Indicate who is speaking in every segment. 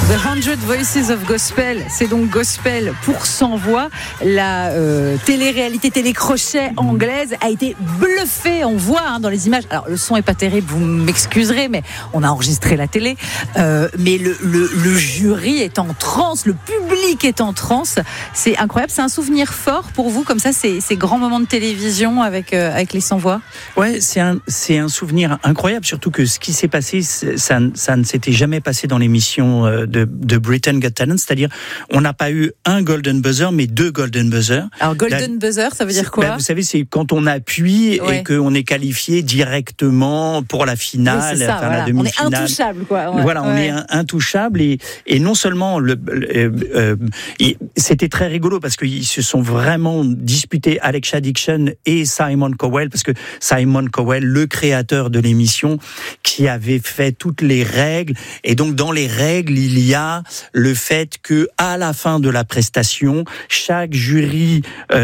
Speaker 1: The 100 Voices of Gospel, c'est donc Gospel pour 100 voix. La télé-réalité, télé-crochet anglaise a été bluffée, on voit dans les images. Alors le son est pas terrible, vous m'excuserez, mais on a enregistré la télé. Mais le jury est en transe, le public est en transe. C'est incroyable, c'est un souvenir fort pour vous, comme ça, ces grands moments de télévision avec les 100 voix.
Speaker 2: Ouais, c'est un souvenir incroyable, surtout que ce qui s'est passé, ça ne s'était jamais passé dans l'émission de Britain Got Talent, c'est-à-dire on n'a pas eu un golden buzzer, mais 2 golden buzzers.
Speaker 1: Alors golden buzzer, ça veut dire quoi ?
Speaker 2: Vous savez, c'est quand on appuie et qu'on est qualifié directement pour la finale,
Speaker 1: oui, ça, voilà.
Speaker 2: la demi-finale.
Speaker 1: On est intouchable, quoi. Ouais,
Speaker 2: voilà, on est intouchable et non seulement c'était très rigolo parce qu'ils se sont vraiment disputés, Alexa Dixon et Simon Cowell, parce que Simon Cowell, le créateur de l'émission, qui avait fait toutes les règles, et donc dans les règles, il y a le fait que à la fin de la prestation, chaque juré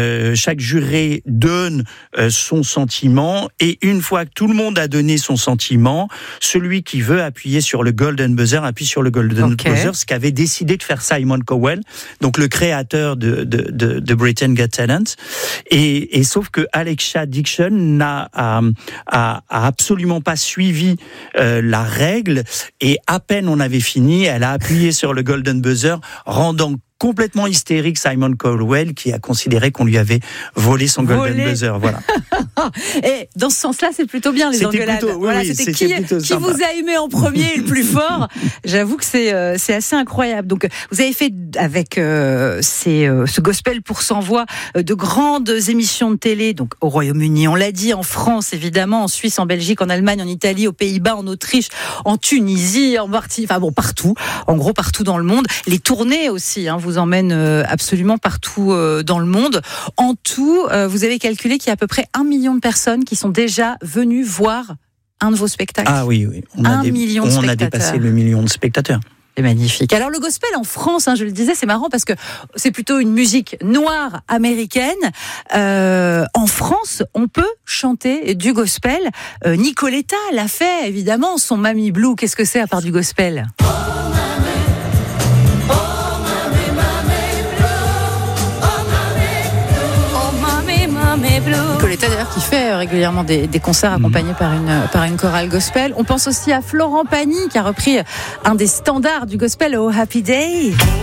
Speaker 2: donne son sentiment, et une fois que tout le monde a donné son sentiment, celui qui veut appuyer sur le golden buzzer appuie sur le golden buzzer, ce qu'avait décidé de faire Simon Cowell, donc le créateur de Britain Got Talent, et sauf que Alexa Dixon n'a absolument pas suivi la règle, et à peine on avait fini, elle a appuyé sur le golden buzzer, rendant complètement hystérique Simon Cowell, qui a considéré qu'on lui avait volé son golden buzzer. Voilà.
Speaker 1: Et dans ce sens-là, c'est plutôt bien les engueulades. C'était qui vous a aimé en premier, le plus fort. J'avoue que c'est assez incroyable. Donc, vous avez fait avec ce gospel pour 100 voix de grandes émissions de télé. Donc, au Royaume-Uni, on l'a dit, en France évidemment, en Suisse, en Belgique, en Allemagne, en Italie, aux Pays-Bas, en Autriche, en Tunisie, partout. En gros, partout dans le monde. Les tournées aussi, vous emmène absolument partout dans le monde. En tout, vous avez calculé qu'il y a à peu près 1 million de personnes qui sont déjà venues voir un de vos spectacles.
Speaker 2: Ah oui. On a dépassé le million de spectateurs.
Speaker 1: C'est magnifique. Alors le gospel en France, je le disais, c'est marrant parce que c'est plutôt une musique noire américaine. En France, on peut chanter du gospel. Nicoletta l'a fait, évidemment, son Mamie Blue. Qu'est-ce que c'est à part du gospel ? Nicoletta d'ailleurs qui fait régulièrement des concerts accompagnés par une chorale gospel. On pense aussi à Florent Pagny qui a repris un des standards du gospel, Oh Happy Day.